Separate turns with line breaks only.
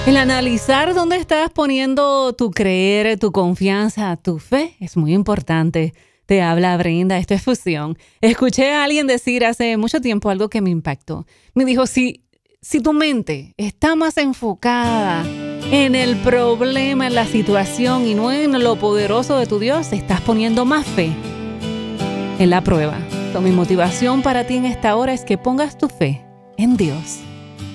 El analizar dónde estás poniendo tu creer, tu confianza, tu fe es muy importante. Te habla Brenda, esto es Fusión. Escuché a alguien decir hace mucho tiempo algo que me impactó. Me dijo, si tu mente está más enfocada en el problema, en la situación y no en lo poderoso de tu Dios, estás poniendo más fe en la prueba. Mi motivación para ti en esta hora es que pongas tu fe en Dios.